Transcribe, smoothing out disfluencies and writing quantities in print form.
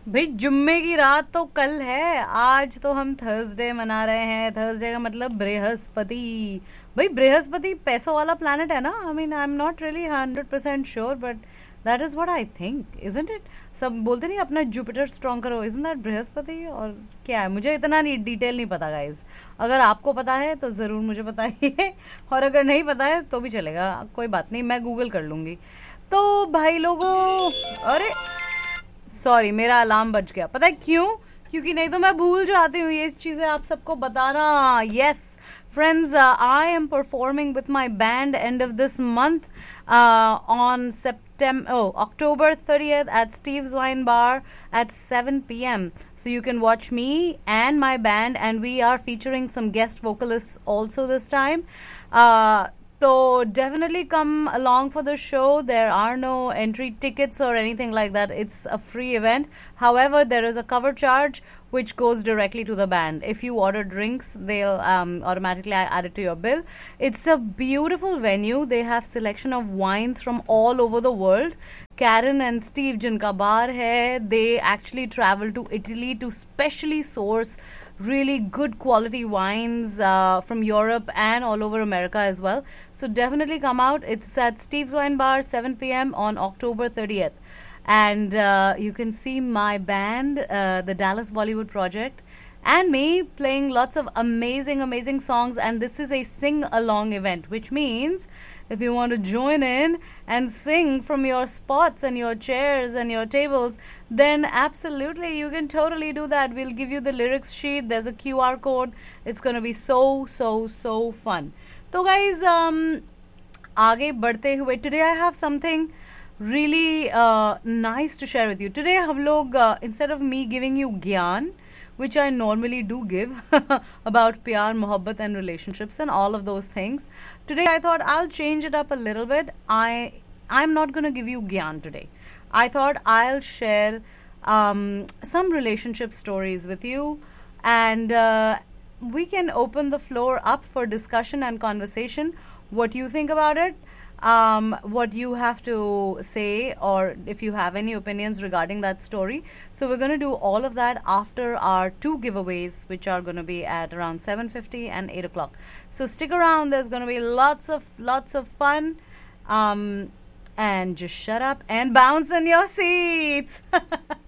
भाई जुम्मे की रात तो कल है, आज तो हम थर्सडे मना रहे हैं। थर्सडे का मतलब बृहस्पति। भाई बृहस्पति पैसों वाला प्लैनेट है ना? I mean I am not really 100% sure but that is what I think, isn't it? सब बोलते नहीं अपना जुपिटर स्ट्रॉन्ग करो, इजंट दैट बृहस्पति? और क्या है, मुझे इतना नहीं डिटेल नहीं पता गाइज। अगर आपको पता है तो ज़रूर मुझे बताइए और अगर नहीं पता है तो भी चलेगा, कोई बात नहीं, मैं गूगल कर लूँगी। तो भाई लोगों, अरे सॉरी मेरा अलार्म बज गया, पता है क्यों? क्योंकि नहीं तो मैं भूल जाती हूँ ये चीज़ें आप सबको बताना। Yes friends, I am performing with my band end of this month on October 30th at Steve's Wine Bar at 7 p.m. So you can watch me and my band, and we are featuring some guest vocalists also this time. So definitely come along for the show. There are no entry tickets or anything like that. It's a free event. However, there is a cover charge which goes directly to the band. If you order drinks, they'll automatically add it to your bill. It's a beautiful venue. They have selection of wines from all over the world. Karen and Steve, jinka bar hai, they actually travel to Italy to specially source really good quality wines from Europe and all over America as well. So definitely come out. It's at Steve's Wine Bar, 7 p.m. on October 30th. And you can see my band, the Dallas Bollywood Project, and me playing lots of amazing songs. And this is a sing-along event, which means if you want to join in and sing from your spots and your chairs and your tables, then absolutely you can totally do that. We'll give you the lyrics sheet. There's a QR code. It's going to be so fun. So guys, आगे बढ़ते हुए, today I have something really nice to share with you. Today हम लोग instead of me giving you ज्ञान, which I normally do give about pyar, mohabbat and relationships and all of those things, today I thought I'll change it up a little bit. I'm not going to give you gyan today. I thought I'll share some relationship stories with you, and we can open the floor up for discussion and conversation. What you think about it, what you have to say, or if you have any opinions regarding that story. So we're going to do all of that after our two giveaways, which are going to be at around 7:50 and 8 o'clock. So stick around. There's going to be lots of fun. And just shut up and bounce in your seats.